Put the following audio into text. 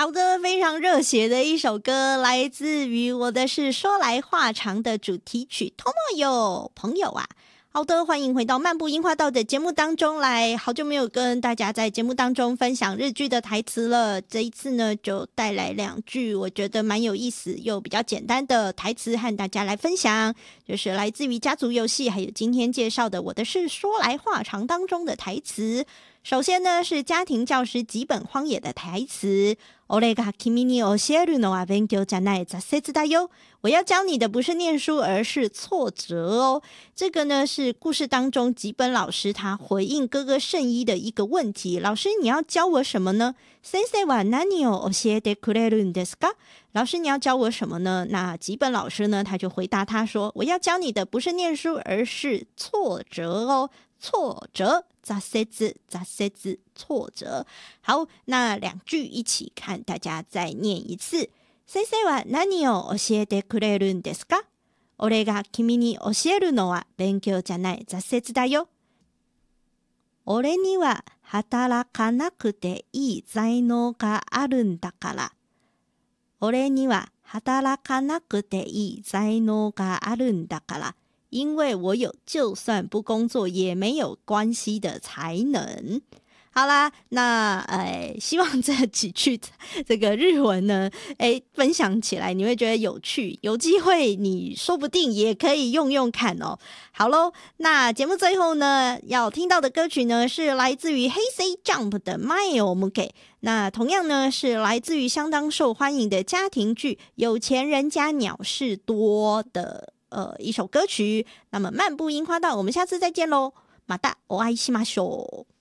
好的，非常热血的一首歌，来自于我的是说来话长的主题曲 Tomoyo 朋友啊。好的，欢迎回到漫步樱花道的节目当中来。好久没有跟大家在节目当中分享日剧的台词了，这一次呢就带来2句我觉得蛮有意思又比较简单的台词和大家来分享，就是来自于家族游戏还有今天介绍的我的是说来话长当中的台词。首先呢是家庭教师吉本荒野的台词，俺が君に教えるのは勉強じゃない挫折だよ。我要教你的不是念书，而是挫折哦。这个呢是故事当中吉本老师他回应哥哥圣一的一个问题，老师你要教我什么呢？先生は何を教えてくれるんですか？老师你要教我什么呢？那吉本老师呢他就回答他说，我要教你的不是念书，而是挫折哦。挫折挫折挫折。好，那2句一起看，大家再念一次。先生は何を教えてくれるんですか？俺が君に教えるのは勉強じゃない挫折だよ。俺には働かなくていい才能があるんだから。俺には働かなくていい才能があるんだから。因为我有就算不工作也没有关系的才能。好啦，那希望这几句这个日文呢，分享起来你会觉得有趣，有机会你说不定也可以用用看哦。好咯，那节目最后呢要听到的歌曲呢是来自于 Hey! Jump 的 Mayo Muke， 那同样呢是来自于相当受欢迎的家庭剧有钱人家鸟事多的一首歌曲。那么漫步樱花道，我们下次再见咯，またお会いしましょう。